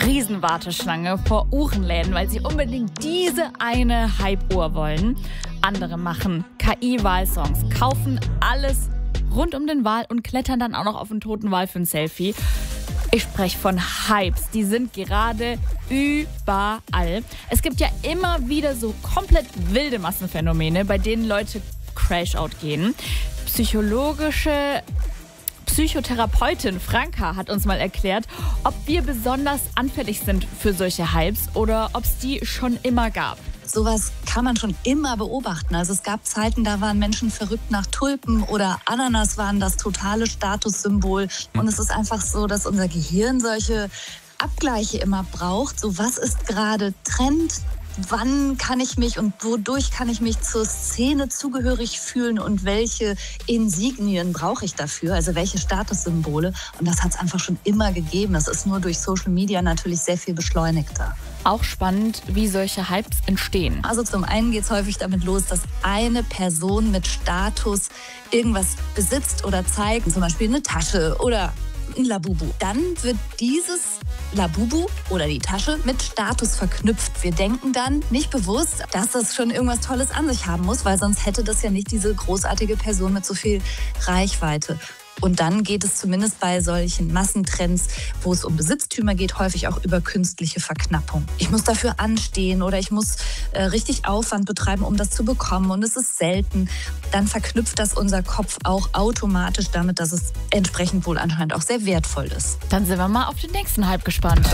Riesenwarteschlange vor Uhrenläden, weil sie unbedingt diese eine Hype-Uhr wollen. Andere machen KI-Wahlsongs, kaufen alles rund um den Wal und klettern dann auch noch auf den toten Wal für ein Selfie. Ich spreche von Hypes, die sind gerade überall. Es gibt ja immer wieder so komplett wilde Massenphänomene, bei denen Leute Crash-Out gehen. Psychotherapeutin Franka hat uns mal erklärt, ob wir besonders anfällig sind für solche Hypes oder ob es die schon immer gab. Sowas kann man schon immer beobachten. Also es gab Zeiten, da waren Menschen verrückt nach Tulpen oder Ananas waren das totale Statussymbol. Und es ist einfach so, dass unser Gehirn solche Abgleiche immer braucht. So, was ist gerade Trend? Wann kann ich mich und wodurch kann ich mich zur Szene zugehörig fühlen und welche Insignien brauche ich dafür, also welche Statussymbole. Und das hat es einfach schon immer gegeben. Das ist nur durch Social Media natürlich sehr viel beschleunigter. Auch spannend, wie solche Hypes entstehen. Also zum einen geht es häufig damit los, dass eine Person mit Status irgendwas besitzt oder zeigt, zum Beispiel eine Tasche oder ein Labubu. Dann wird dieses Labubu oder die Tasche mit Status verknüpft. Wir denken dann nicht bewusst, dass das schon irgendwas Tolles an sich haben muss, weil sonst hätte das ja nicht diese großartige Person mit so viel Reichweite. Und dann geht es zumindest bei solchen Massentrends, wo es um Besitztümer geht, häufig auch über künstliche Verknappung. Ich muss dafür anstehen oder ich muss richtig Aufwand betreiben, um das zu bekommen. Und es ist selten. Dann verknüpft das unser Kopf auch automatisch damit, dass es entsprechend wohl anscheinend auch sehr wertvoll ist. Dann sind wir mal auf den nächsten Hype gespannt.